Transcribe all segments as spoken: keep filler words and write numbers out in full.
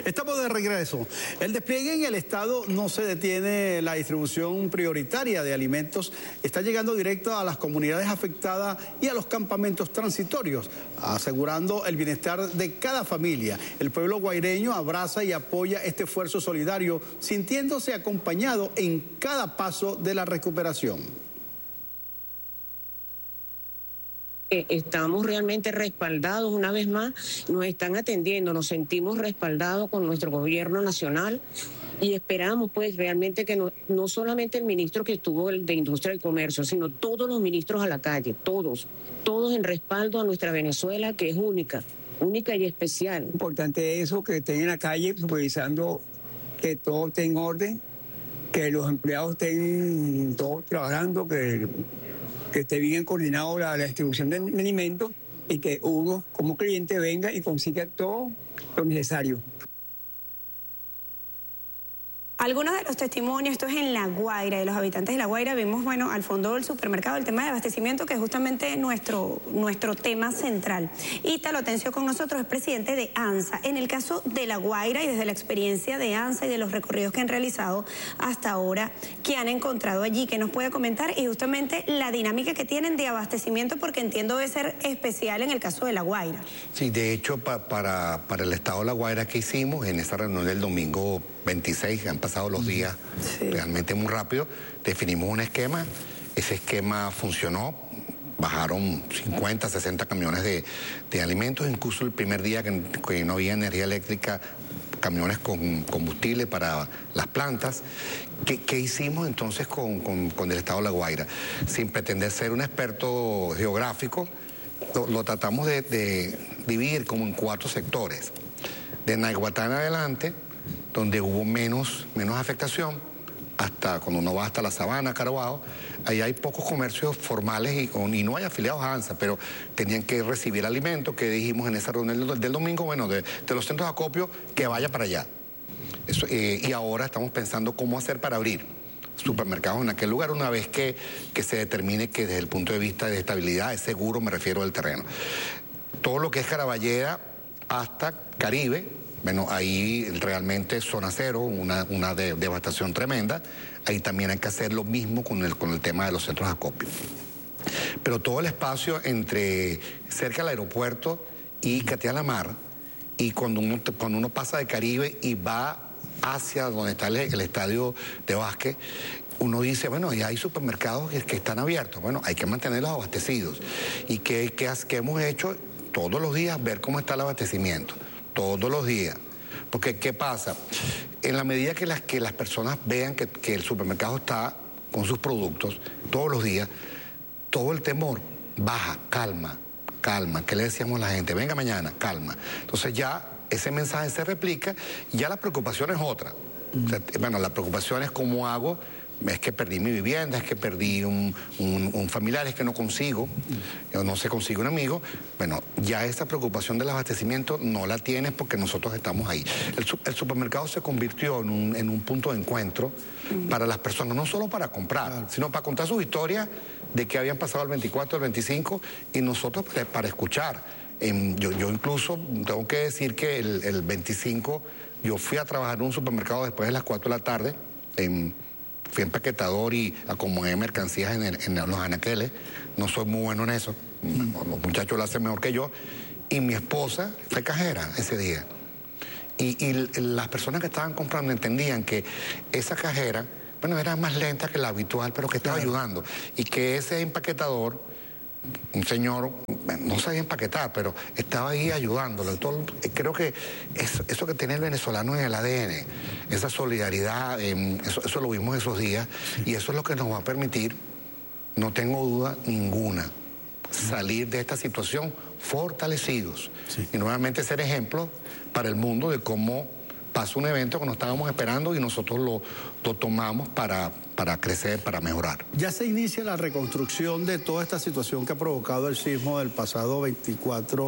Estamos de regreso. El despliegue en el Estado no se detiene. La distribución prioritaria de alimentos está llegando directo a las comunidades afectadas y a los campamentos transitorios, asegurando el bienestar de cada familia. El pueblo guaireño abraza y apoya este esfuerzo solidario, sintiéndose acompañado en cada paso de la recuperación. Estamos realmente respaldados una vez más, nos están atendiendo, nos sentimos respaldados con nuestro gobierno nacional y esperamos pues realmente que no, no solamente el ministro que estuvo de Industria y Comercio, sino todos los ministros a la calle, todos, todos en respaldo a nuestra Venezuela, que es única, única y especial. Importante eso, que estén en la calle supervisando que todo esté en orden, que los empleados estén todos trabajando, que... que esté bien coordinado la, la distribución de alimentos y que uno como cliente venga y consiga todo lo necesario. Algunos de los testimonios, esto es en La Guaira, de los habitantes de La Guaira, vemos, bueno, al fondo del supermercado el tema de abastecimiento, que es justamente nuestro, nuestro tema central. Ítalo Atencio con nosotros, es presidente de ANSA. En el caso de La Guaira y desde la experiencia de ANSA y de los recorridos que han realizado hasta ahora, ¿qué han encontrado allí? ¿Qué nos puede comentar? Y justamente la dinámica que tienen de abastecimiento, porque entiendo debe ser especial en el caso de La Guaira. Sí, de hecho, pa, para, para el estado de La Guaira que hicimos en esa reunión del domingo veintiséis, han pasado los días sí. realmente muy rápido, definimos un esquema, ese esquema funcionó, bajaron cincuenta, sesenta camiones de, de alimentos, incluso el primer día que, que no había energía eléctrica, camiones con combustible para las plantas. ¿Qué, qué hicimos entonces con, con, con el estado de La Guaira? Sin pretender ser un experto geográfico, lo, lo tratamos de, de dividir como en cuatro sectores. De Naiguatá en adelante, donde hubo menos, menos afectación, hasta cuando uno va hasta la Sabana, Carabobo, ahí hay pocos comercios formales y, y no hay afiliados a ANSA, pero tenían que recibir alimentos, que dijimos en esa reunión del, del domingo, bueno, de, de los centros de acopio, que vaya para allá. Eso, eh, y ahora estamos pensando cómo hacer para abrir supermercados en aquel lugar una vez que, que se determine que desde el punto de vista de estabilidad es seguro, me refiero al terreno. Todo lo que es Caraballera hasta Caribe, bueno, ahí realmente zona cero, una, una de, devastación tremenda. Ahí también hay que hacer lo mismo con el, con el tema de los centros de acopio. Pero todo el espacio entre cerca del aeropuerto y Catia-La-Mar, y cuando uno, cuando uno pasa de Caribe y va hacia donde está el, el estadio de básquet, uno dice, bueno, ya hay supermercados que, que están abiertos. Bueno, hay que mantenerlos abastecidos. ¿Y qué, qué, qué hemos hecho? Todos los días ver cómo está el abastecimiento. Todos los días. Porque, ¿qué pasa? En la medida que las, que las personas vean que, que el supermercado está con sus productos todos los días, todo el temor baja, calma, calma. ¿Qué le decíamos a la gente? Venga mañana, calma. Entonces ya ese mensaje se replica y ya la preocupación es otra. Mm. O sea, bueno, la preocupación es cómo hago. Es que perdí mi vivienda, es que perdí un, un, un familiar, es que no consigo, yo no se consigue un amigo. Bueno, ya esa preocupación del abastecimiento no la tienes porque nosotros estamos ahí. El, el supermercado se convirtió en un, en un punto de encuentro uh-huh. para las personas, no solo para comprar, claro. sino para contar sus historias de que habían pasado el veinticuatro, el veinticinco, y nosotros para, para escuchar. Eh, yo, yo incluso tengo que decir que el, el veinticinco yo fui a trabajar en un supermercado después de las cuatro de la tarde, en fui empaquetador y acomodé mercancías en, el, en los anaqueles. No soy muy bueno en eso. Los muchachos lo hacen mejor que yo. Y mi esposa fue cajera ese día. Y, y las personas que estaban comprando entendían que esa cajera, bueno, era más lenta que la habitual, pero que estaba claro. ayudando. Y que ese empaquetador, un señor, no sabía empaquetar, pero estaba ahí ayudándolo. Todo, creo que eso, eso que tiene el venezolano en el A D N, esa solidaridad, eh, eso, eso lo vimos esos días, y eso es lo que nos va a permitir, no tengo duda ninguna, salir de esta situación fortalecidos. Sí. Y nuevamente ser ejemplo para el mundo de cómo pasa un evento que no estábamos esperando y nosotros lo, lo tomamos para, para crecer, para mejorar. Ya se inicia la reconstrucción de toda esta situación que ha provocado el sismo del pasado veinticuatro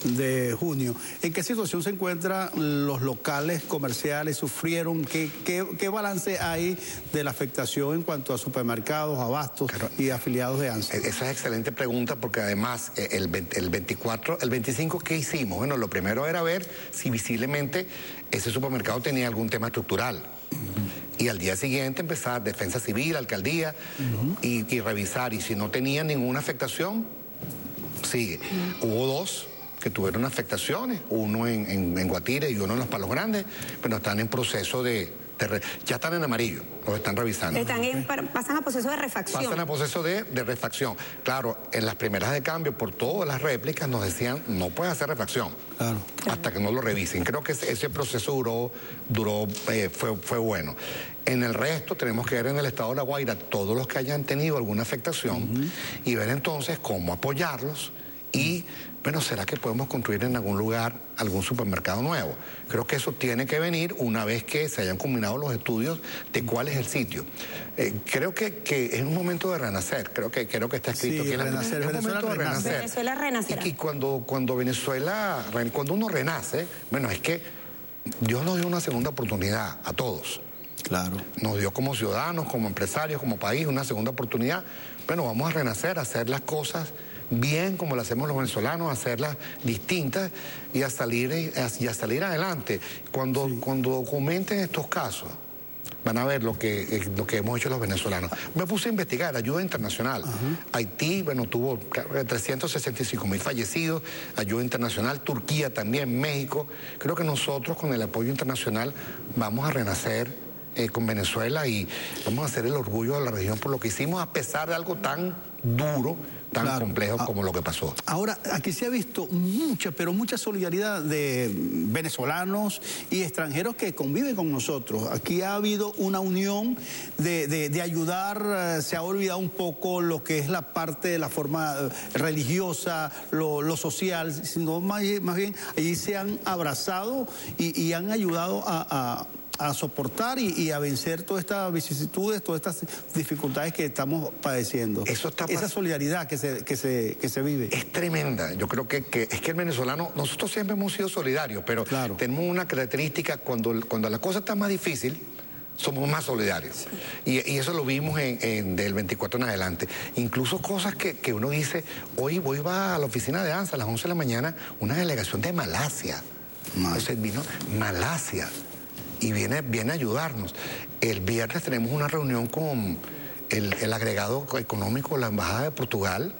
de junio. ¿En qué situación se encuentran los locales comerciales? ¿Sufrieron? ¿Qué, qué, qué balance hay de la afectación en cuanto a supermercados, abastos claro. y afiliados de ANSA? Esa es excelente pregunta porque además el, el veinticuatro, el veinticinco, ¿qué hicimos? Bueno, lo primero era ver si visiblemente ese supermercado tenía algún tema estructural. Uh-huh. Y al día siguiente empezar Defensa Civil, Alcaldía uh-huh. y, y revisar. Y si no tenía ninguna afectación, sigue. Uh-huh. Hubo dos que tuvieron afectaciones, uno en, en, en Guatire y uno en Los Palos Grandes, pero están en proceso de, de re, ya están en amarillo, los están revisando. Están en, pasan a proceso de refacción. Pasan a proceso de, de refacción. Claro, en las primeras de cambio, por todas las réplicas, nos decían, no puedes hacer refacción, claro. hasta que no lo revisen. Creo que ese, ese proceso duró, duró eh, fue, fue bueno. En el resto tenemos que ver en el estado de La Guaira todos los que hayan tenido alguna afectación uh-huh. y ver entonces cómo apoyarlos y, bueno, ¿será que podemos construir en algún lugar algún supermercado nuevo? Creo que eso tiene que venir una vez que se hayan combinado los estudios de cuál es el sitio. Eh, creo que, que es un momento de renacer, creo que, creo que está escrito sí, aquí. Renacer, es un Venezuela momento de renacer. Venezuela renacerá. Y, y cuando, cuando Venezuela, cuando uno renace, bueno, es que Dios nos dio una segunda oportunidad a todos. Claro. Nos dio como ciudadanos, como empresarios, como país, una segunda oportunidad. Bueno, vamos a renacer, a hacer las cosas bien como lo hacemos los venezolanos, hacerlas distintas y a salir, y a salir adelante. Cuando, sí. cuando documenten estos casos, van a ver lo que, lo que hemos hecho los venezolanos. Me puse a investigar ayuda internacional. Uh-huh. Haití, bueno, tuvo trescientos sesenta y cinco mil fallecidos, ayuda internacional. Turquía también, México. Creo que nosotros con el apoyo internacional vamos a renacer eh, con Venezuela y vamos a hacer el orgullo de la región por lo que hicimos a pesar de algo tan duro, tan claro. complejo como lo que pasó. Ahora, aquí se ha visto mucha, pero mucha solidaridad de venezolanos y extranjeros que conviven con nosotros. Aquí ha habido una unión de, de, de ayudar, se ha olvidado un poco lo que es la parte de la forma religiosa, lo, lo social, sino más, más bien allí se han abrazado y, y han ayudado a... a a soportar y, y a vencer todas estas vicisitudes, todas estas dificultades que estamos padeciendo. Eso está Esa solidaridad que se, que se, que se vive. Es tremenda. Yo creo que, que es que el venezolano, nosotros siempre hemos sido solidarios, pero claro. tenemos una característica, cuando, cuando la cosa está más difícil, somos más solidarios. Sí. Y, y eso lo vimos en, en, del veinticuatro en adelante. Incluso cosas que, que uno dice, hoy voy va a la oficina de ANSA a las once de la mañana, una delegación de Malasia. Mal. Entonces vino Malasia. Y viene, viene a ayudarnos. El viernes tenemos una reunión con el, el agregado económico de la Embajada de Portugal,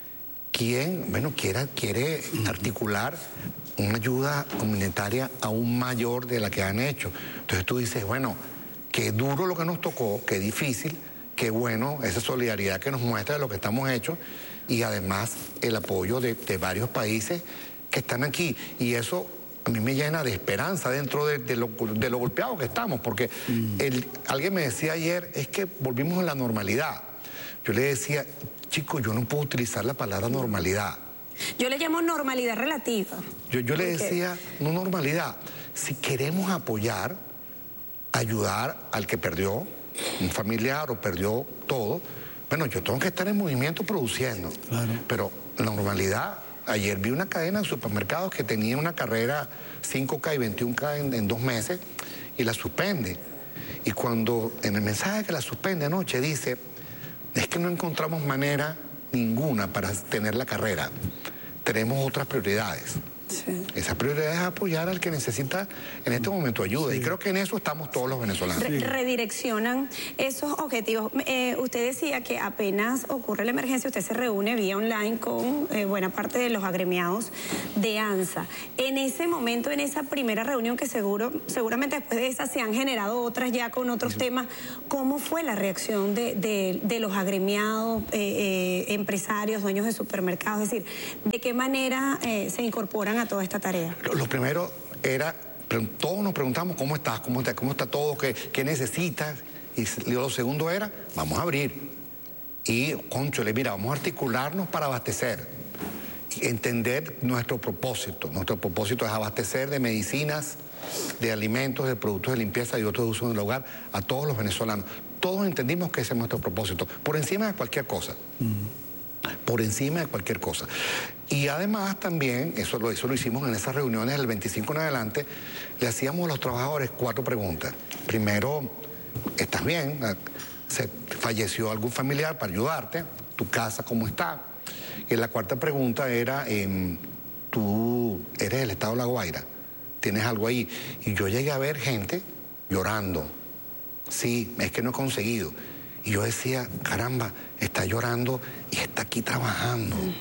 quien, bueno, quiera, quiere articular una ayuda comunitaria aún mayor de la que han hecho. Entonces tú dices, bueno, qué duro lo que nos tocó, qué difícil, qué bueno esa solidaridad que nos muestra de lo que estamos hechos y además el apoyo de, de varios países que están aquí. Y eso a mí me llena de esperanza dentro de, de, lo, de lo golpeados que estamos, porque mm. el, alguien me decía ayer, es que volvimos a la normalidad. Yo le decía, chicos, yo no puedo utilizar la palabra normalidad. Yo le llamo normalidad relativa. Yo, yo le decía, no normalidad. Si queremos apoyar, ayudar al que perdió un familiar o perdió todo, bueno, yo tengo que estar en movimiento produciendo. Claro. Pero la normalidad... Ayer vi una cadena de supermercados que tenía una carrera cinco K y veintiuno K en, en dos meses y la suspende. Y cuando en el mensaje que la suspende anoche dice, es que no encontramos manera ninguna para tener la carrera, tenemos otras prioridades. Sí. Esa prioridad es apoyar al que necesita en este momento ayuda. Sí. Y creo que en eso estamos todos los venezolanos. Re redireccionan esos objetivos. Eh, usted decía que apenas ocurre la emergencia, usted se reúne vía online con eh, buena parte de los agremiados de ANSA. En ese momento, en esa primera reunión, que seguro, seguramente después de esa se han generado otras ya con otros sí. temas, ¿cómo fue la reacción de, de, de los agremiados, eh, eh, empresarios, dueños de supermercados? Es decir, ¿de qué manera eh, se incorporan a toda esta tarea? Lo, lo primero era, todos nos preguntamos cómo estás, cómo está, cómo está todo, qué, qué necesitas. Y lo segundo era, vamos a abrir. Y, cónchole, mira, vamos a articularnos para abastecer. entender nuestro propósito. Nuestro propósito es abastecer de medicinas, de alimentos, de productos de limpieza y otros de uso en el hogar a todos los venezolanos. Todos entendimos que ese es nuestro propósito, por encima de cualquier cosa. Mm. Por encima de cualquier cosa. Y además también, eso lo, eso lo hicimos en esas reuniones del veinticinco en adelante, le hacíamos a los trabajadores cuatro preguntas. Primero, ¿estás bien? ¿Se falleció algún familiar para ayudarte? ¿Tu casa cómo está? Y la cuarta pregunta era, eh, ¿tú eres del estado de La Guaira? ¿Tienes algo ahí? Y yo llegué a ver gente llorando. Sí, es que no he conseguido. Y yo decía, caramba, está llorando y está aquí trabajando. Mm.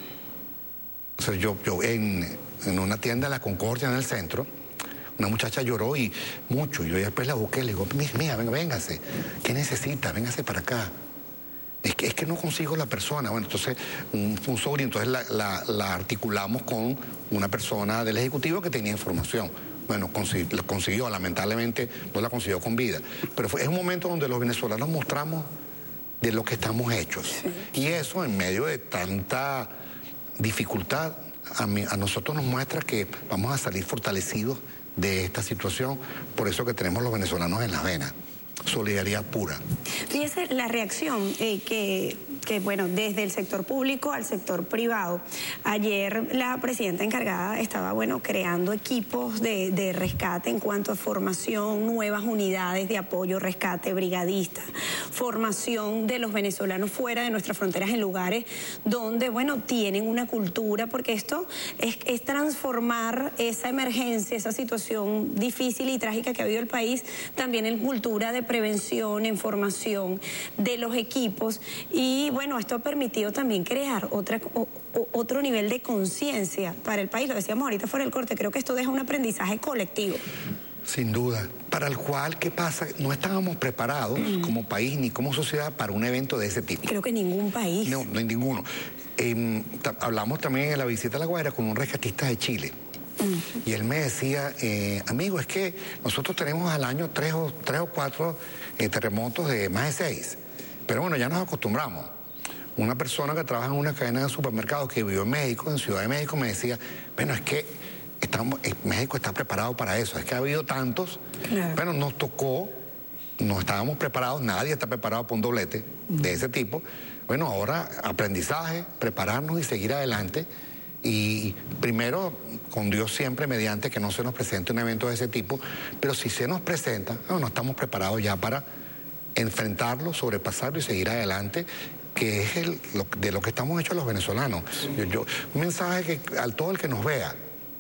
O sea, yo, yo en, en una tienda de La Concordia, en el centro, una muchacha lloró y mucho. Y yo después la busqué, le digo, mira, venga, véngase. ¿Qué necesita? Véngase para acá. Es que, es que no consigo la persona. Bueno, entonces, un, un sobrino, entonces la, la, la articulamos con una persona del Ejecutivo que tenía información. Bueno, consiguió, la consiguió, lamentablemente no la consiguió con vida. Pero fue, es un momento donde los venezolanos mostramos de lo que estamos hechos. Sí. Y eso, en medio de tanta dificultad, a, mí, a nosotros nos muestra que vamos a salir fortalecidos de esta situación. Por eso que tenemos los venezolanos en las venas. Solidaridad pura. Fíjese la reacción eh, que, que, bueno, desde el sector público al sector privado. Ayer la presidenta encargada estaba, bueno, creando equipos de, de rescate en cuanto a formación, nuevas unidades de apoyo, rescate, brigadistas, formación de los venezolanos fuera de nuestras fronteras en lugares donde, bueno, tienen una cultura, porque esto es, es transformar esa emergencia, esa situación difícil y trágica que ha habido el país, también en cultura de prevención, en formación de los equipos. Y bueno, esto ha permitido también crear otra, o, o, otro nivel de conciencia para el país. Lo decíamos ahorita fuera del corte, creo que esto deja un aprendizaje colectivo. Sin duda, para el cual, ¿qué pasa? No estábamos preparados mm. como país ni como sociedad para un evento de ese tipo. Creo que ningún país. No, no hay ninguno. Eh, hablamos también en la visita a La Guaira con un rescatista de Chile. Y él me decía, eh, amigo, es que nosotros tenemos al año tres o, tres o cuatro eh, terremotos de más de seis. Pero bueno, ya nos acostumbramos. Una persona que trabaja en una cadena de supermercados que vivió en México, en Ciudad de México, me decía, bueno, es que estamos, México está preparado para eso. Es que ha habido tantos, claro. Bueno, nos tocó, no estábamos preparados, nadie está preparado para un doblete uh-huh. de ese tipo. Bueno, ahora aprendizaje, prepararnos y seguir adelante. Y primero, con Dios siempre, mediante que no se nos presente un evento de ese tipo, pero si se nos presenta, no, no estamos preparados ya para enfrentarlo, sobrepasarlo y seguir adelante, que es el, lo, de lo que estamos hechos los venezolanos. Yo, yo, un mensaje que a todo el que nos vea,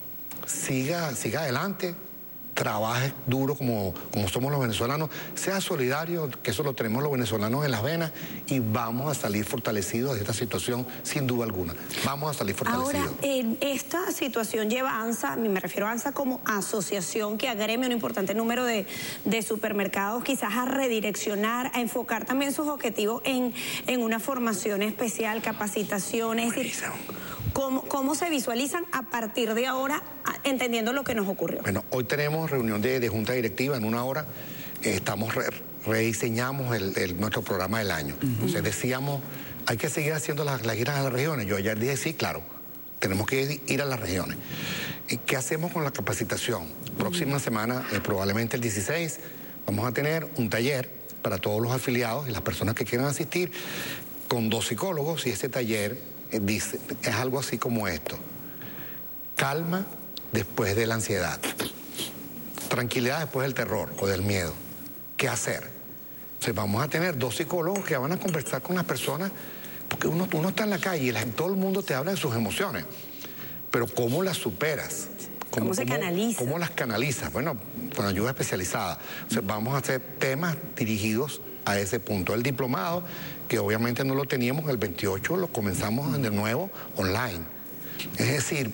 siga, siga adelante, trabaje duro como, como somos los venezolanos, sea solidario, que eso lo tenemos los venezolanos en las venas, y vamos a salir fortalecidos de esta situación sin duda alguna. Vamos a salir fortalecidos. Ahora, eh, esta situación lleva a ANSA, me refiero a ANSA como asociación que agremia un importante número de, de supermercados, quizás a redireccionar, a enfocar también sus objetivos en, en una formación especial, capacitaciones. ¿Cómo, ¿Cómo se visualizan a partir de ahora, entendiendo lo que nos ocurrió? Bueno, hoy tenemos reunión de, de junta directiva en una hora. Eh, estamos re, rediseñamos el, el, nuestro programa del año. Uh-huh. Entonces decíamos, hay que seguir haciendo las, las giras a las regiones. Yo ayer dije, sí, claro, tenemos que ir a las regiones. ¿Y qué hacemos con la capacitación? Próxima uh-huh. semana, eh, probablemente el dieciséis, vamos a tener un taller para todos los afiliados y las personas que quieran asistir con dos psicólogos, y ese taller dice, es algo así como esto: calma después de la ansiedad, tranquilidad después del terror o del miedo. ¿Qué hacer? Entonces vamos a tener dos psicólogos que van a conversar con las personas, porque uno, uno está en la calle y la, todo el mundo te habla de sus emociones, pero ¿cómo las superas? ¿Cómo, ¿Cómo se cómo, canaliza? ¿Cómo las canalizas? Bueno, con ayuda especializada. O sea, vamos a hacer temas dirigidos a ese punto. El diplomado, que obviamente no lo teníamos el veintiocho, lo comenzamos de nuevo online. Es decir,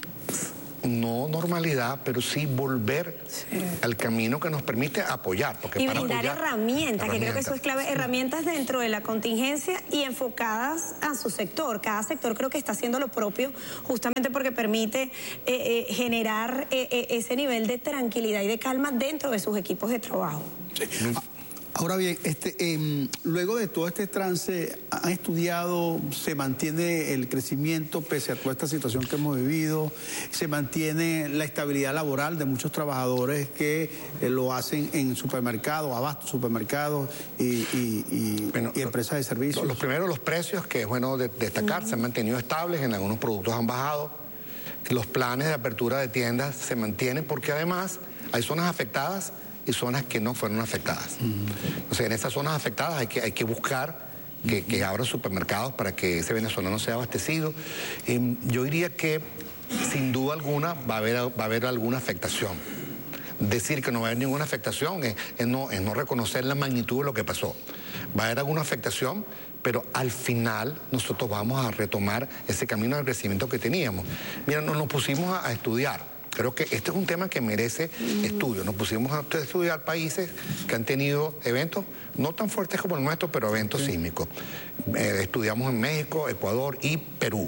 no normalidad, pero sí volver sí. al camino que nos permite apoyar. Porque y para brindar apoyar, herramientas, que creo que eso es clave, herramientas dentro de la contingencia y enfocadas a su sector. Cada sector creo que está haciendo lo propio, justamente porque permite eh, eh, generar eh, eh, ese nivel de tranquilidad y de calma dentro de sus equipos de trabajo. Sí. Ahora bien, este, eh, luego de todo este trance, ¿han estudiado, se mantiene el crecimiento pese a toda esta situación que hemos vivido? ¿Se mantiene la estabilidad laboral de muchos trabajadores que eh, lo hacen en supermercados, abastos, supermercados y, y, y, bueno, y empresas de servicios? Los primeros, los precios, que es bueno de, destacar, uh-huh. se han mantenido estables, en algunos productos han bajado. Los planes de apertura de tiendas se mantienen porque además hay zonas afectadas y zonas que no fueron afectadas. Uh-huh. O sea, en esas zonas afectadas hay que, hay que buscar que, que abran supermercados para que ese venezolano sea abastecido. Eh, yo diría que, sin duda alguna, va a haber, va a haber alguna afectación. Decir que no va a haber ninguna afectación es, es, no, es no reconocer la magnitud de lo que pasó. Va a haber alguna afectación, pero al final nosotros vamos a retomar ese camino de crecimiento que teníamos. Mira, nos, nos pusimos a, a estudiar. Creo que este es un tema que merece mm. estudio. Nos pusimos a estudiar países que han tenido eventos, no tan fuertes como el nuestro, pero eventos sí. sísmicos. Eh, estudiamos en México, Ecuador y Perú.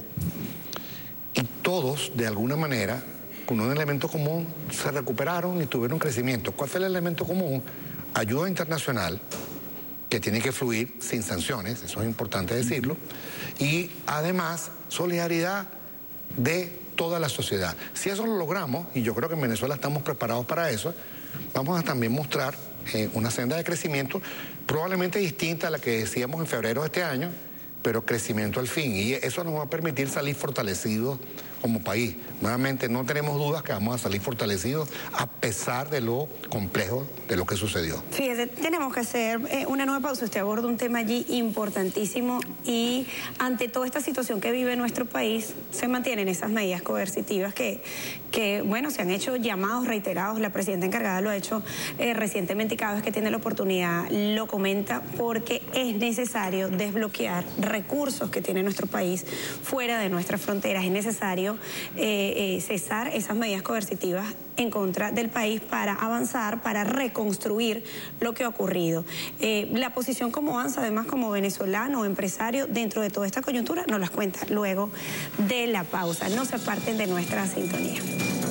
Y todos, de alguna manera, con un elemento común, se recuperaron y tuvieron crecimiento. ¿Cuál fue el elemento común? Ayuda internacional, que tiene que fluir sin sanciones, eso es importante decirlo, y además solidaridad de toda la sociedad. Si eso lo logramos, y yo creo que en Venezuela estamos preparados para eso, vamos a también mostrar eh, una senda de crecimiento probablemente distinta a la que decíamos en febrero de este año, pero crecimiento al fin, y eso nos va a permitir salir fortalecidos como país. Nuevamente, no tenemos dudas que vamos a salir fortalecidos a pesar de lo complejo de lo que sucedió. Fíjese, tenemos que hacer eh, una nueva pausa. Usted aborda un tema allí importantísimo y ante toda esta situación que vive nuestro país, se mantienen esas medidas coercitivas que, que bueno, se han hecho llamados reiterados. La presidenta encargada lo ha hecho eh, recientemente y cada vez que tiene la oportunidad lo comenta, porque es necesario desbloquear recursos que tiene nuestro país fuera de nuestras fronteras. Es necesario eh, eh, cesar esas medidas coercitivas en contra del país para avanzar, para reconstruir lo que ha ocurrido. Eh, la posición como ANSA, además como venezolano, empresario, dentro de toda esta coyuntura, nos las cuenta luego de la pausa. No se aparten de nuestra sintonía.